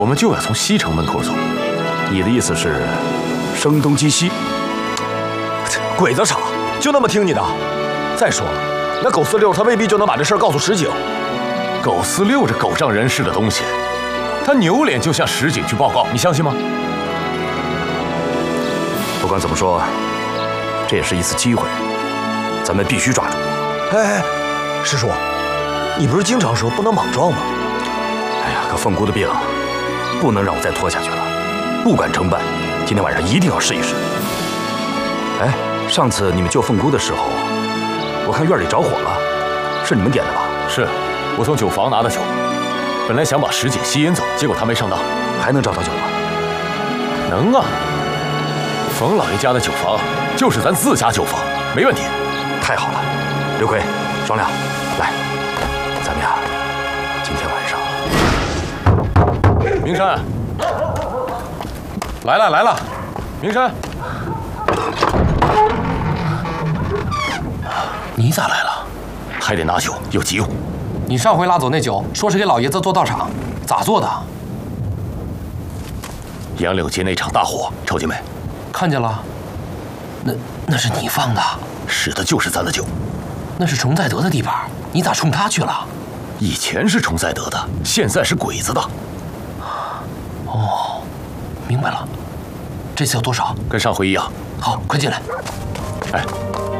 我们就要从西城门口走。 你的意思是，声东击西？ 鬼子傻，就那么听你的？再说了，那狗四六他未必就能把这事儿告诉石井。 狗四六这狗仗人势的东西，他扭脸就向石井去报告，你相信吗？ 不管怎么说，这也是一次机会，咱们必须抓住。 哎，师叔，你不是经常说不能莽撞吗？ 哎呀，可凤姑的病不能让我再拖下去了，不管成败，今天晚上一定要试一试。哎，上次你们救凤姑的时候，我看院里着火了，是你们点的吧？ 是，我从酒房拿的酒，本来想把石井吸引走，结果他没上当。 还能找到酒吗？ 能啊，冯老爷家的酒房就是咱自家酒房，没问题。 太好了，刘奎、双亮，来，咱们呀，今天晚上。 明山，来了来了，明山， 你咋来了？ 还得拿酒，有急务。 你上回拉走那酒，说是给老爷子做道场，咋做的？ 杨柳街那场大火，瞅见没？ 看见了。那是你放的？ 使的就是咱的酒。 那是崇在德的地盘，你咋冲他去了？ 以前是崇在德的，现在是鬼子的。 哦，明白了。这次要多少？ 跟上回一样。 好，快进来。 哎。